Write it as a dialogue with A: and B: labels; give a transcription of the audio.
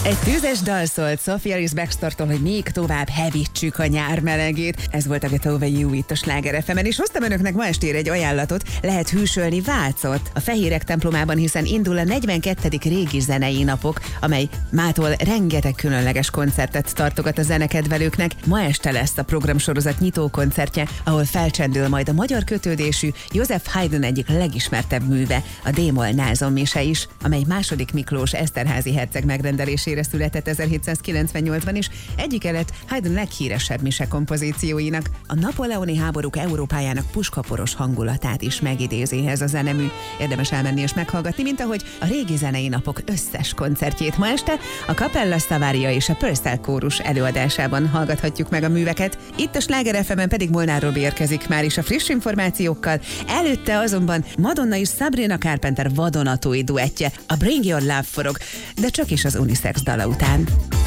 A: Egy tüzes dal szólt Sophia Ellis Bextortól, hogy még tovább hevítsük a nyár melegét. Ez volt a Get Over You itt a Sláger FM-en, és hoztam önöknek ma estére egy ajánlatot, lehet hűsölni Vácot a Fehérek templomában, hiszen indul a 42. régi zenei napok, amely mától rengeteg különleges koncertet tartogat a zenekedvelőknek. Ma este lesz a programsorozat nyitókoncertje, ahol felcsendül majd a magyar kötődésű József Haydn egyik legismertebb műve, a D-moll Názon mise is, amely II. Miklós Eszterházy herceg megrendelésére született 1798-ban, és egyike lett Haydn leghíresebb mise kompozícióinak. A napóleoni háborúk Európájának puskaporos hangulatát is megidézi ez a zenemű. Érdemes elmenni és meghallgatni, mint ahogy a régi zenei napok összes koncertjét. Ma este a Capella Stavaria és a Purcell kórus előadásában hallgathatjuk meg a műveket. Itt a Sláger FM-en pedig Molnár Robi érkezik már is a friss információkkal. Előtte azonban Madonna és Sabrina Carpenter vadonatúj duettje, a Bring Your Love forog, de csak is az unisex dala után.